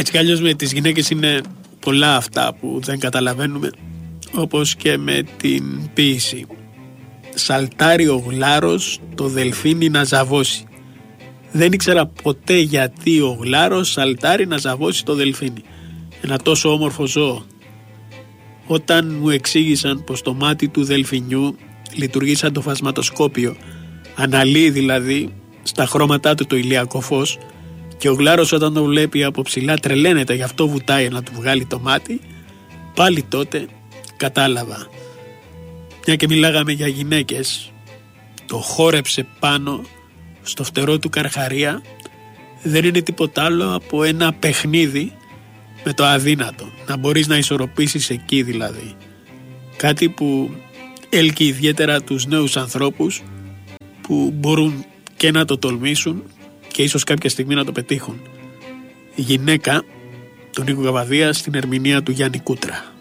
Έτσι κι αλλιώς με τις γυναίκες είναι πολλά αυτά που δεν καταλαβαίνουμε, όπως και με την ποίηση. Σαλτάρει ο γλάρος το δελφίνι να ζαβώσει. Δεν ήξερα ποτέ γιατί ο γλάρος σαλτάρει να ζαβώσει το δελφίνι. Ένα τόσο όμορφο ζώο. Όταν μου εξήγησαν πως το μάτι του δελφινιού λειτουργεί σαν το φασματοσκόπιο, αναλύει δηλαδή στα χρώματά του το ηλιακό φως, και ο γλάρος όταν το βλέπει από ψηλά τρελαίνεται, γι' αυτό βουτάει να του βγάλει το μάτι, πάλι τότε κατάλαβα. Μια και μιλάγαμε για γυναίκες, το χόρεψε πάνω στο φτερό του Καρχαρία δεν είναι τίποτα άλλο από ένα παιχνίδι με το αδύνατο. Να μπορείς να ισορροπήσεις εκεί δηλαδή. Κάτι που έλκει ιδιαίτερα τους νέους ανθρώπους που μπορούν και να το τολμήσουν και ίσως κάποια στιγμή να το πετύχουν. Η γυναίκα, τον Νίκο Καβαδία, στην ερμηνεία του Γιάννη Κούτρα.